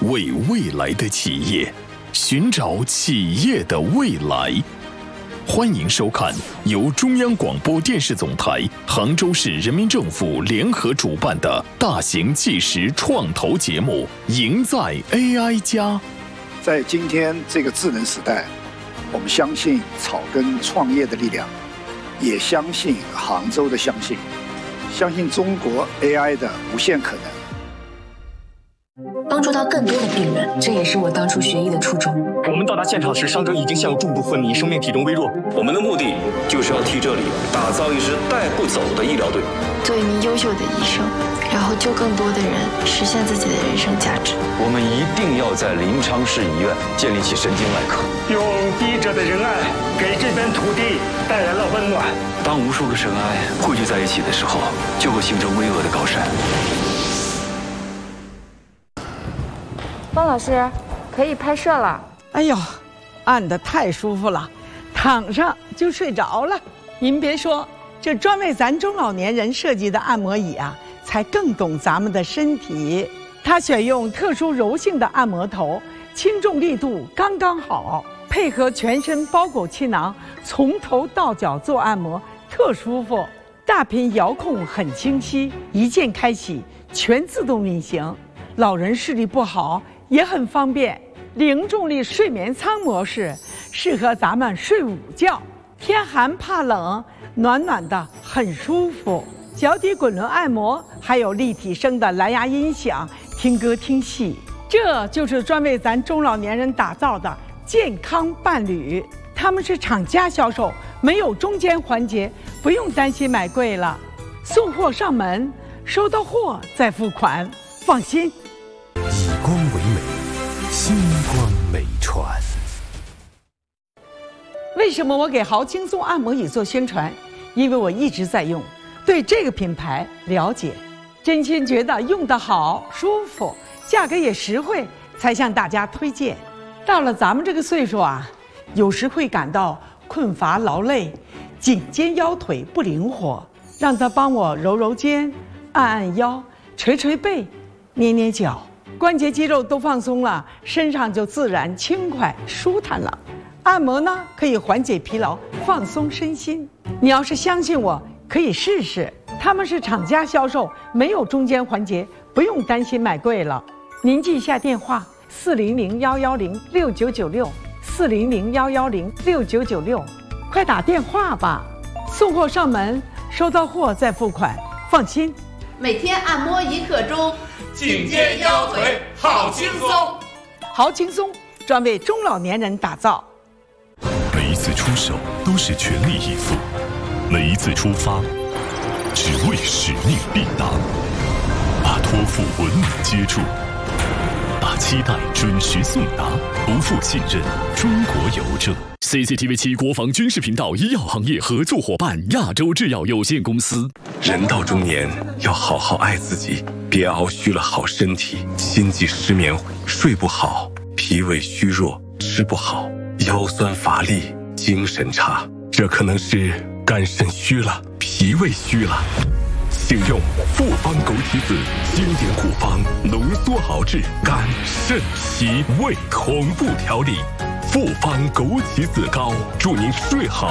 为未来的企业，寻找企业的未来。欢迎收看由中央广播电视总台、杭州市人民政府联合主办的大型纪实创投节目《赢在 AI 家》。 在今天这个智能时代，我们相信草根创业的力量，也相信杭州的相信中国 AI 的无限可能。 帮助到更多的病人，这也是我当初学医的初衷。 我们到达现场时，伤者已经陷入重度昏迷，生命体征微弱。 我们的目的就是要替这里打造一支带不走的医疗队， 做一名优秀的医生，然后救更多的人，实现自己的人生价值。 我们一定要在临昌市医院建立起神经外科， 用医者的仁爱给这片土地带来了温暖。 当无数个尘埃汇聚在一起的时候，就会形成巍峨的高山。 方老师，可以拍摄了。 哎呦，按得太舒服了，躺上就睡着了。您别说，这专为咱中老年人设计的按摩椅啊，才更懂咱们的身体。它选用特殊柔性的按摩头，轻重力度刚刚好，配合全身包裹气囊，从头到脚做按摩，特舒服。大屏遥控很清晰，一键开启，全自动运行。老人视力不好也很方便。零重力睡眠舱模式适合咱们睡午觉，天寒怕冷，暖暖的很舒服。脚底滚轮按摩，还有立体声的蓝牙音响，听歌听戏。这就是专为咱中老年人打造的健康伴侣。他们是厂家销售，没有中间环节，不用担心买贵了。送货上门，收到货再付款，放心。 以光为美，星光美传。 为什么我给豪轻松按摩椅做宣传？因为我一直在用，对这个品牌了解，真心觉得用得好、舒服，价格也实惠，才向大家推荐。到了咱们这个岁数啊，有时会感到困乏劳累，颈肩腰腿不灵活，让他帮我揉揉肩、按按腰、捶捶背、捏捏脚。关节肌肉都放松了，身上就自然轻快舒坦了。按摩呢，可以缓解疲劳，放松身心。你要是相信我，可以试试。他们是厂家销售，没有中间环节，不用担心买贵了。您记一下电话：400-110-6996，400-110-6996，快打电话吧。送货上门，收到货再付款，放心。 每天按摩1刻钟。 颈肩腰腿好轻松， 好轻松，专为中老年人打造。 每一次出手都是全力以赴，每一次出发只为使命必达，把托付稳稳接住，把期待准时送达，不负信任中国邮政。CCTV7 国防军事频道医药行业合作伙伴亚洲制药有限公司。 人到中年要好好爱自己，别熬虚了好身体，心悸失眠，睡不好，脾胃虚弱，吃不好，腰酸乏力，精神差，这可能是肝肾虚了，脾胃虚了。请用复方枸杞子经典古方浓缩熬制肝肾脾胃同步调理，复方枸杞子膏，祝您睡好